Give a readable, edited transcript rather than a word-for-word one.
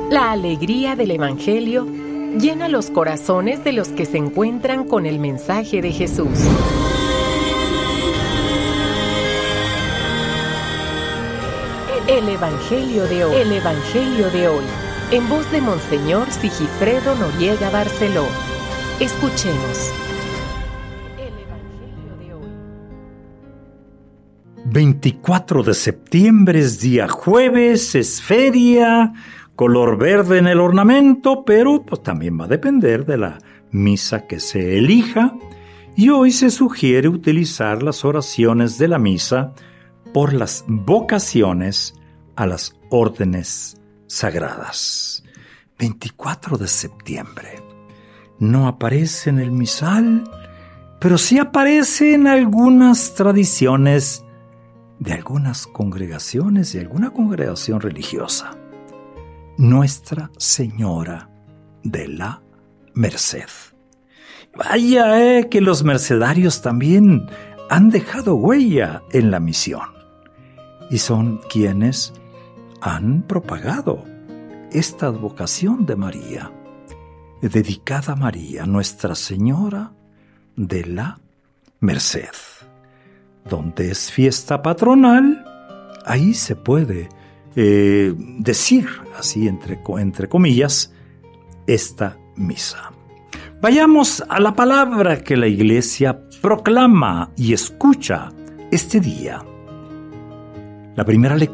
La alegría del Evangelio llena los corazones de los que se encuentran con el mensaje de Jesús. El Evangelio de hoy. El Evangelio de hoy. En voz de Monseñor Sigifredo Noriega Barceló. Escuchemos. El Evangelio de hoy. 24 de septiembre es día jueves, es feria, color verde en el ornamento, pero pues también va a depender de la misa que se elija. Y hoy se sugiere utilizar las oraciones de la misa por las vocaciones a las órdenes sagradas. 24 de septiembre. No aparece en el misal, pero sí aparece en algunas tradiciones de algunas congregaciones, de alguna congregación religiosa. Nuestra Señora de la Merced. Vaya, que los mercedarios también han dejado huella en la misión. Y son quienes han propagado esta vocación de María, dedicada a María, Nuestra Señora de la Merced. Donde es fiesta patronal, ahí se puede decir, así entre comillas, esta misa. Vayamos a la palabra que la Iglesia proclama y escucha este día. La primera lectura